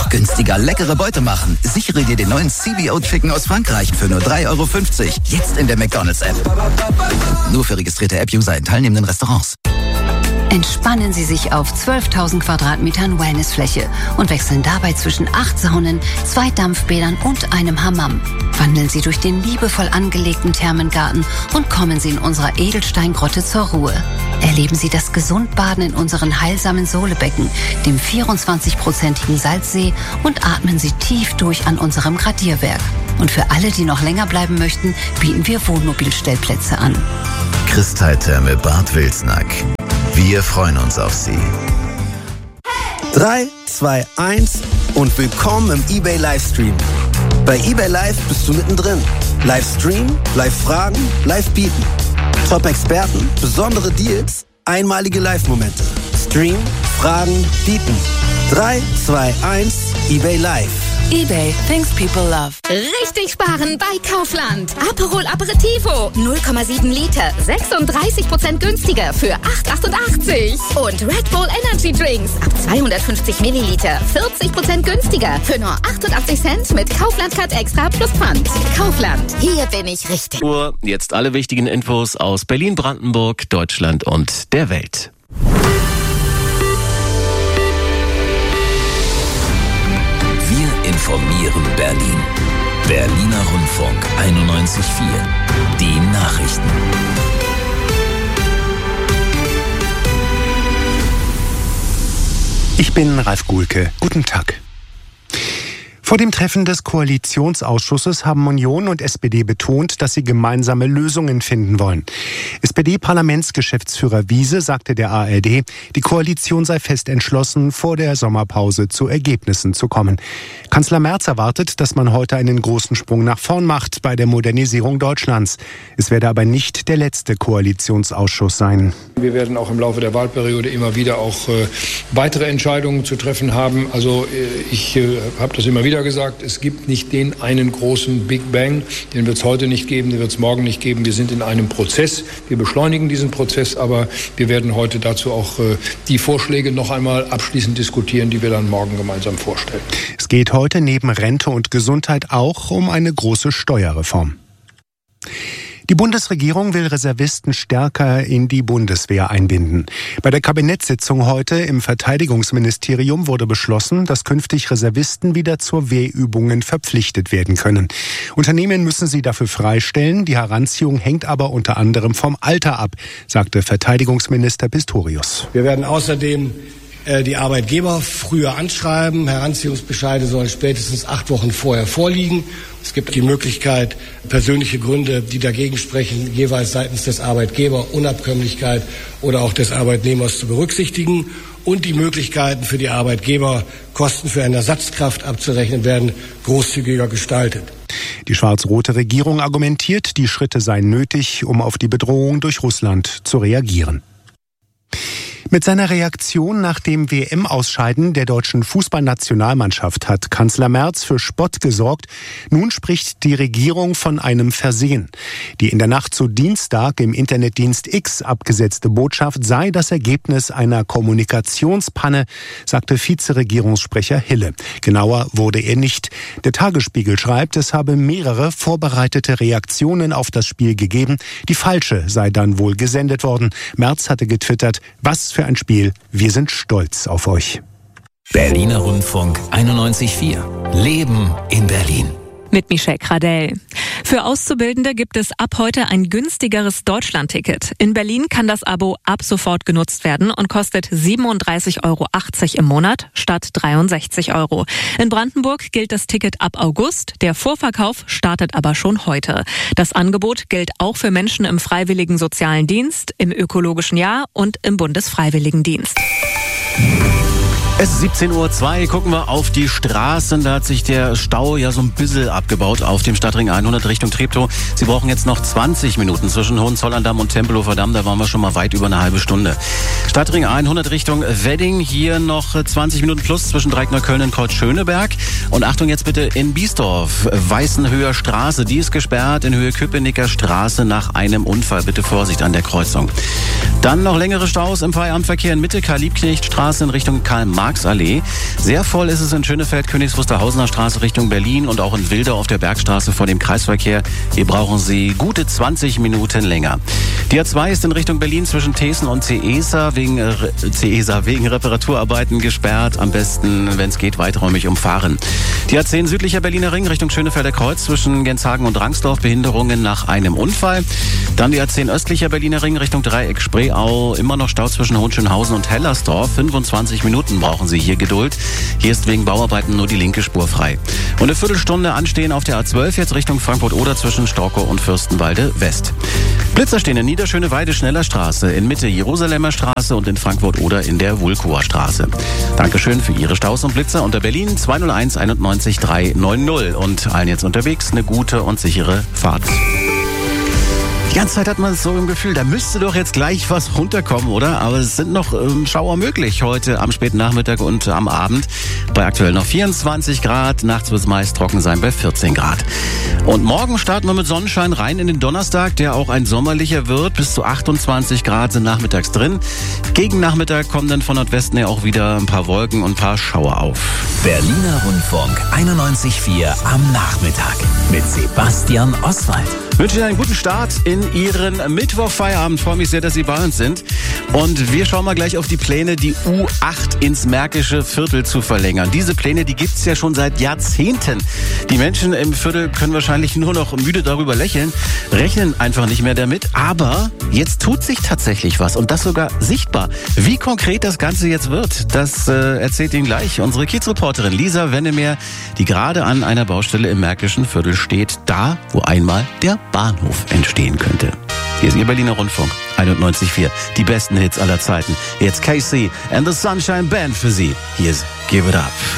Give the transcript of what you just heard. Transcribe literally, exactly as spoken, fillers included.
Noch günstiger leckere Beute machen. Sichere dir den neuen C B O Chicken aus Frankreich für nur drei Euro fünfzig. Jetzt in der McDonald's-App. Nur für registrierte App-User in teilnehmenden Restaurants. Entspannen Sie sich auf zwölftausend Quadratmetern Wellnessfläche und wechseln dabei zwischen acht Saunen, zwei Dampfbädern und einem Hammam. Wandeln Sie durch den liebevoll angelegten Thermengarten und kommen Sie in unserer Edelsteingrotte zur Ruhe. Erleben Sie das Gesundbaden in unseren heilsamen Sohlebecken, dem vierundzwanzig-prozentigen Salzsee und atmen Sie tief durch an unserem Gradierwerk. Und für alle, die noch länger bleiben möchten, bieten wir Wohnmobilstellplätze an. Kristalltherme Bad Wilsnack. Wir freuen uns auf Sie. drei, zwei, eins und willkommen im eBay Livestream. Bei eBay Live bist du mittendrin. Livestream, Live-Fragen, Live-Bieten. Top-Experten, besondere Deals, einmalige Live-Momente. Stream, Fragen, Bieten. drei, zwei, eins, eBay Live. eBay, things people love. Richtig sparen bei Kaufland. Aperol Aperitivo, null Komma sieben Liter, sechsunddreißig Prozent günstiger für acht achtundachtzig. Und Red Bull Energy Drinks ab zweihundertfünfzig Milliliter, vierzig Prozent günstiger für nur achtundachtzig Cent mit Kaufland Card Extra plus Pfand. Kaufland, hier bin ich richtig. Jetzt alle wichtigen Infos aus Berlin, Brandenburg, Deutschland und der Welt. Informieren Berlin. Berliner Rundfunk einundneunzig Komma vier. Die Nachrichten. Ich bin Ralf Guhlke. Guten Tag. Vor dem Treffen des Koalitionsausschusses haben Union und S P D betont, dass sie gemeinsame Lösungen finden wollen. S P D-Parlamentsgeschäftsführer Wiese sagte der A R D, die Koalition sei fest entschlossen, vor der Sommerpause zu Ergebnissen zu kommen. Kanzler Merz erwartet, dass man heute einen großen Sprung nach vorn macht bei der Modernisierung Deutschlands. Es werde aber nicht der letzte Koalitionsausschuss sein. Wir werden auch im Laufe der Wahlperiode immer wieder auch äh, weitere Entscheidungen zu treffen haben. Also äh, ich äh, habe das immer wieder gesagt, es gibt nicht den einen großen Big Bang, den wird es heute nicht geben, den wird es morgen nicht geben. Wir sind in einem Prozess, wir beschleunigen diesen Prozess, aber wir werden heute dazu auch äh, die Vorschläge noch einmal abschließend diskutieren, die wir dann morgen gemeinsam vorstellen. Es geht heute neben Rente und Gesundheit auch um eine große Steuerreform. Die Bundesregierung will Reservisten stärker in die Bundeswehr einbinden. Bei der Kabinettssitzung heute im Verteidigungsministerium wurde beschlossen, dass künftig Reservisten wieder zur Wehrübungen verpflichtet werden können. Unternehmen müssen sie dafür freistellen. Die Heranziehung hängt aber unter anderem vom Alter ab, sagte Verteidigungsminister Pistorius. Wir werden außerdem die Arbeitgeber früher anschreiben. Heranziehungsbescheide sollen spätestens acht Wochen vorher vorliegen. Es gibt die Möglichkeit, persönliche Gründe, die dagegen sprechen, jeweils seitens des Arbeitgebers, Unabkömmlichkeit oder auch des Arbeitnehmers zu berücksichtigen. Und die Möglichkeiten für die Arbeitgeber, Kosten für eine Ersatzkraft abzurechnen, werden großzügiger gestaltet. Die schwarz-rote Regierung argumentiert, die Schritte seien nötig, um auf die Bedrohung durch Russland zu reagieren. Mit seiner Reaktion nach dem W M-Ausscheiden der deutschen Fußballnationalmannschaft hat Kanzler Merz für Spott gesorgt. Nun spricht die Regierung von einem Versehen. Die in der Nacht zu Dienstag im Internetdienst X abgesetzte Botschaft sei das Ergebnis einer Kommunikationspanne, sagte Vizeregierungssprecher Hille. Genauer wurde er nicht. Der Tagesspiegel schreibt, es habe mehrere vorbereitete Reaktionen auf das Spiel gegeben. Die falsche sei dann wohl gesendet worden. Merz hatte getwittert, was für ein Spiel. Wir sind stolz auf euch. Berliner Rundfunk einundneunzig Komma vier. Leben in Berlin. Mit Michelle Cradell. Für Auszubildende gibt es ab heute ein günstigeres Deutschlandticket. In Berlin kann das Abo ab sofort genutzt werden und kostet siebenunddreißig Euro achtzig im Monat statt dreiundsechzig Euro. In Brandenburg gilt das Ticket ab August. Der Vorverkauf startet aber schon heute. Das Angebot gilt auch für Menschen im Freiwilligen Sozialen Dienst, im Ökologischen Jahr und im Bundesfreiwilligendienst. Es ist siebzehn Uhr zwei, gucken wir auf die Straßen. Da hat sich der Stau ja so ein bisschen abgebaut auf dem Stadtring hundert Richtung Treptow. Sie brauchen jetzt noch zwanzig Minuten zwischen Hohenzollern-Damm und Tempelhofer Damm. Da waren wir schon mal weit über eine halbe Stunde. Stadtring hundert Richtung Wedding. Hier noch zwanzig Minuten plus zwischen Dreieckneukölln und Kreuzschöneberg. Und Achtung jetzt bitte in Biesdorf. Weißenhöher Straße, die ist gesperrt in Höhe Köpenicker Straße nach einem Unfall. Bitte Vorsicht an der Kreuzung. Dann noch längere Staus im Feierabendverkehr in Mitte. Karl-Liebknecht-Straße in Richtung Karl-Marx. Marxallee. Sehr voll ist es in Schönefeld, Königs Wusterhausener Straße Richtung Berlin und auch in Wildau auf der Bergstraße vor dem Kreisverkehr. Hier brauchen Sie gute zwanzig Minuten länger. Die A zwei ist in Richtung Berlin zwischen Thesen und Ceesa wegen, äh, Ceesa wegen Reparaturarbeiten gesperrt. Am besten, wenn es geht, weiträumig umfahren. Die A zehn südlicher Berliner Ring Richtung Schönefelder Kreuz zwischen Genshagen und Rangsdorf, Behinderungen nach einem Unfall. Dann die A zehn östlicher Berliner Ring Richtung Dreieck Spreeau, immer noch Stau zwischen Hohenschönhausen und Hellersdorf. fünfundzwanzig Minuten brauchen Sie hier Geduld. Hier ist wegen Bauarbeiten nur die linke Spur frei. Und eine Viertelstunde anstehen auf der A zwölf jetzt Richtung Frankfurt-Oder zwischen Storkow und Fürstenwalde West. Blitzer stehen in Niederschöneweide Schneller Straße, in Mitte Jerusalemer Straße und in Frankfurt-Oder in der Wulkower Straße. Dankeschön für Ihre Staus und Blitzer unter Berlin zwei null eins einundneunzig dreihundertneunzig und allen jetzt unterwegs eine gute und sichere Fahrt. Die ganze Zeit hat man so im Gefühl, da müsste doch jetzt gleich was runterkommen, oder? Aber es sind noch ähm, Schauer möglich heute am späten Nachmittag und am Abend. Bei aktuell noch vierundzwanzig Grad, nachts wird es meist trocken sein bei vierzehn Grad. Und morgen starten wir mit Sonnenschein rein in den Donnerstag, der auch ein sommerlicher wird. Bis zu achtundzwanzig Grad sind nachmittags drin. Gegen Nachmittag kommen dann von Nordwesten her auch wieder ein paar Wolken und ein paar Schauer auf. Berliner Rundfunk einundneunzig Komma vier am Nachmittag mit Sebastian Oswald. Ich wünsche Ihnen einen guten Start in Ihren Mittwochfeierabend. Ich freue mich sehr, dass Sie bei uns sind. Und wir schauen mal gleich auf die Pläne, die U acht ins Märkische Viertel zu verlängern. Diese Pläne, die gibt's ja schon seit Jahrzehnten. Die Menschen im Viertel können wahrscheinlich nur noch müde darüber lächeln, rechnen einfach nicht mehr damit. Aber jetzt tut sich tatsächlich was und das sogar sichtbar. Wie konkret das Ganze jetzt wird, das äh, erzählt Ihnen gleich unsere Kiezreporterin Lisa Wennemeer, die gerade an einer Baustelle im Märkischen Viertel steht, da, wo einmal der Bahnhof entstehen könnte. Hier ist Ihr Berliner Rundfunk einundneunzig Komma vier. Die besten Hits aller Zeiten. Jetzt Casey and the Sunshine Band für Sie. Hier ist Give It Up.